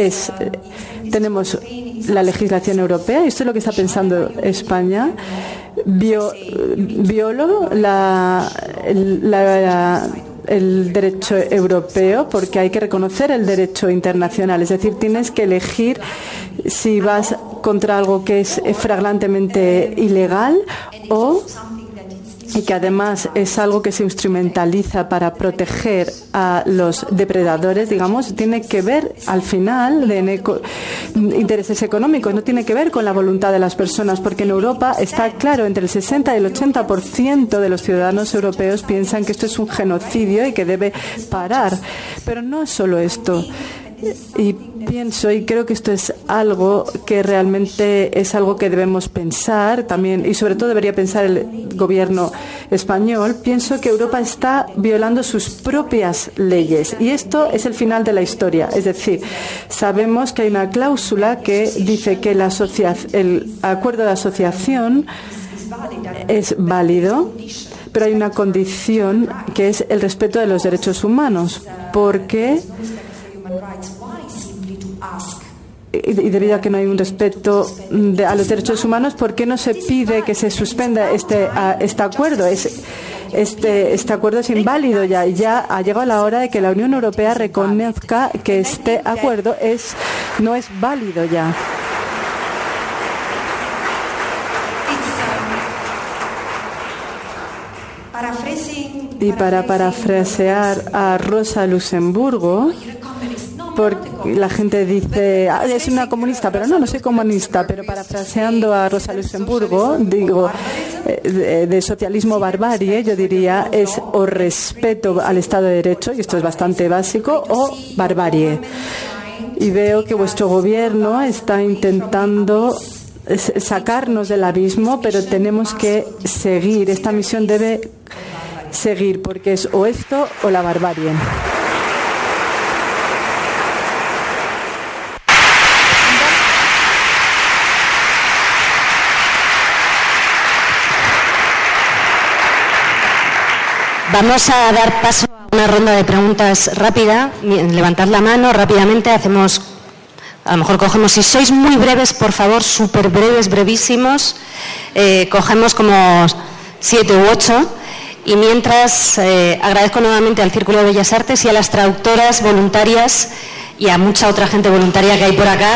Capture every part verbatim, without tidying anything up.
es, tenemos la legislación europea, y esto es lo que está pensando España. Bio, violo la, la, el derecho europeo porque hay que reconocer el derecho internacional. Es decir, tienes que elegir si vas contra algo que es flagrantemente ilegal o y que además es algo que se instrumentaliza para proteger a los depredadores, digamos, tiene que ver al final de eco intereses económicos, no tiene que ver con la voluntad de las personas, porque en Europa está claro, entre el sesenta y el ochenta por ciento de los ciudadanos europeos piensan que esto es un genocidio y que debe parar. Pero no es solo esto. Y pienso, y creo que esto es algo que realmente es algo que debemos pensar también, y sobre todo debería pensar el gobierno español. Pienso que Europa está violando sus propias leyes y esto es el final de la historia. Es decir, sabemos que hay una cláusula que dice que la el acuerdo de asociación es válido, pero hay una condición que es el respeto de los derechos humanos, porque y debido a que no hay un respeto de, a los derechos humanos, ¿por qué no se pide que se suspenda este, a, este acuerdo? Es, este, este acuerdo es inválido ya y ya ha llegado la hora de que la Unión Europea reconozca que este acuerdo es, no es válido ya. Y para parafrasear a Rosa Luxemburgo, porque la gente dice, ah, es una comunista, pero no, no soy comunista, pero parafraseando a Rosa Luxemburgo, digo, eh, de, de socialismo barbarie, yo diría, es o respeto al Estado de Derecho, y esto es bastante básico, o barbarie. Y veo que vuestro gobierno está intentando sacarnos del abismo, pero tenemos que seguir, esta misión debe seguir, porque es o esto o la barbarie. Vamos a dar paso a una ronda de preguntas rápida. Levantad la mano rápidamente. Hacemos, a lo mejor cogemos, si sois muy breves, por favor, súper breves, brevísimos, eh, cogemos como siete u ocho. Y mientras, eh, agradezco nuevamente al Círculo de Bellas Artes y a las traductoras voluntarias y a mucha otra gente voluntaria que hay por acá.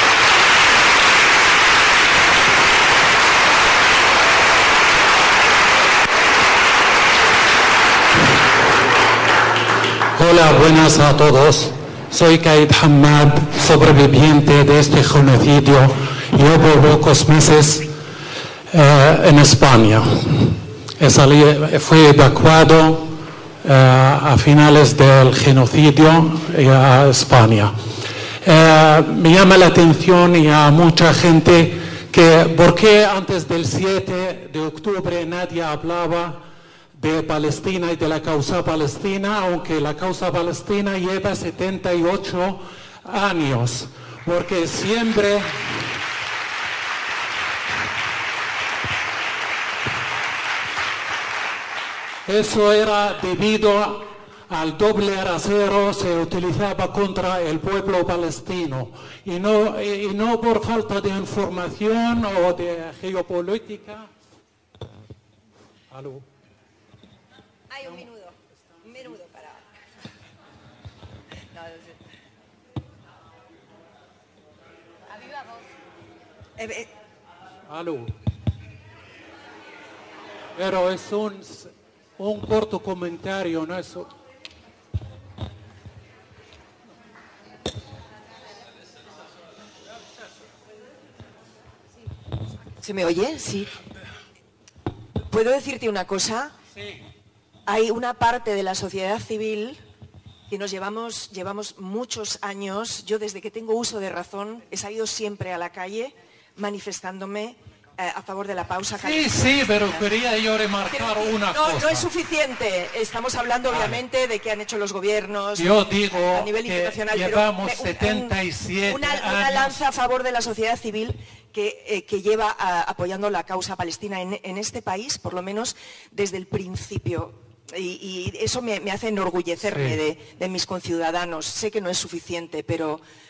Hola, buenas a todos. Soy Kaid Hamad, sobreviviente de este genocidio. Llevo pocos meses eh, en España. He salido, fui evacuado eh, a finales del genocidio a España. Eh, me llama la atención y a mucha gente que por qué antes del siete de octubre nadie hablaba de Palestina y de la causa palestina, aunque la causa palestina lleva setenta y ocho años, porque siempre eso era debido al doble rasero, se utilizaba contra el pueblo palestino y no, y no por falta de información o de geopolítica. ¿Aló? Hay un minuto, un minuto para... No, a viva voz. Eh, eh. Aló. Pero es un, un corto comentario, ¿no? Eso. ¿Se me oye? Sí. ¿Puedo decirte una cosa? Sí. Hay una parte de la sociedad civil que nos llevamos, llevamos muchos años. Yo desde que tengo uso de razón he salido siempre a la calle manifestándome eh, a favor de la pausa. Sí, sí, pero quería yo remarcar pero, una no, cosa. No es suficiente. Estamos hablando vale. obviamente de qué han hecho los gobiernos yo digo a nivel que internacional. Llevamos pero, setenta y siete una, años. Una lanza a favor de la sociedad civil que, eh, que lleva a, apoyando la causa palestina en, en este país, por lo menos desde el principio. Y, y eso me, me hace enorgullecerme sí. de, de mis conciudadanos. Sé que no es suficiente, pero,